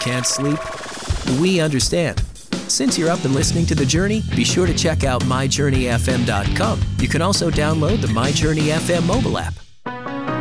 can't sleep? We understand. Since you're up and listening to The Journey, be sure to check out myjourneyfm.com. You can also download the My Journey FM mobile app.